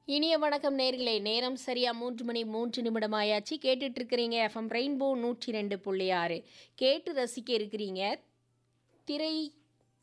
இனிய வணக்கம் நேர்களே. நேரம் சரியா 3 மணி 3 நிமிடம் ஆயாச்சு. கேட்டுட்டு இருக்கிறீங்க எஃப்எம் ரெயின்போ 102.6. கேட்டு ரசிக்க இருக்கிறீங்க திரை